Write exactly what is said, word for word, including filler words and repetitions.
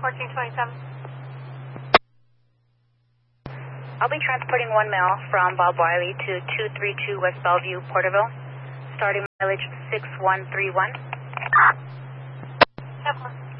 fourteen twenty-seven. I'll be transporting one male from Bob Wiley to two three two West Bellevue, Porterville, starting mileage six one three one. Have one.